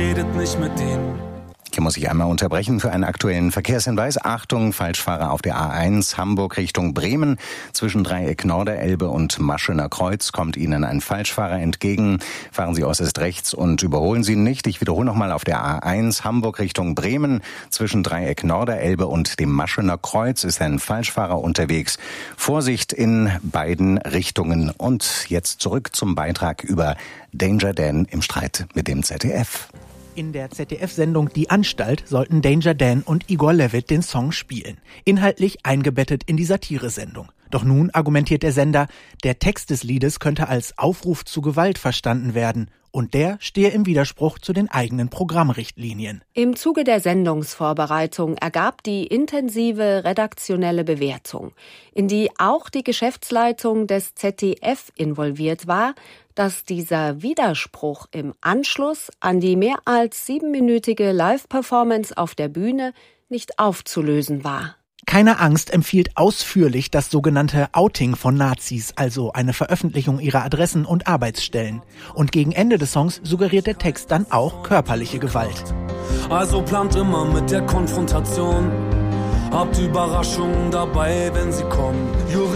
redet nicht mit ihnen. Hier muss ich einmal unterbrechen für einen aktuellen Verkehrshinweis. Achtung, Falschfahrer auf der A1 Hamburg Richtung Bremen. Zwischen Dreieck Norderelbe und Maschener Kreuz kommt Ihnen ein Falschfahrer entgegen. Fahren Sie äußerst rechts und überholen Sie ihn nicht. Ich wiederhole nochmal auf der A1 Hamburg Richtung Bremen. Zwischen Dreieck Norderelbe und dem Maschener Kreuz ist ein Falschfahrer unterwegs. Vorsicht in beiden Richtungen. Und jetzt zurück zum Beitrag über Danger Dan im Streit mit dem ZDF. In der ZDF-Sendung Die Anstalt sollten Danger Dan und Igor Levit den Song spielen. Inhaltlich eingebettet in die Satiresendung. Doch nun argumentiert der Sender, der Text des Liedes könnte als Aufruf zu Gewalt verstanden werden. Und der stehe im Widerspruch zu den eigenen Programmrichtlinien. Im Zuge der Sendungsvorbereitung ergab die intensive redaktionelle Bewertung, in die auch die Geschäftsleitung des ZDF involviert war, dass dieser Widerspruch im Anschluss an die mehr als 7-minütige Live-Performance auf der Bühne nicht aufzulösen war. Keine Angst empfiehlt ausführlich das sogenannte Outing von Nazis, also eine Veröffentlichung ihrer Adressen und Arbeitsstellen. Und gegen Ende des Songs suggeriert der Text dann auch körperliche Gewalt. Also plant immer mit der Konfrontation. Habt Überraschungen dabei, wenn sie kommen.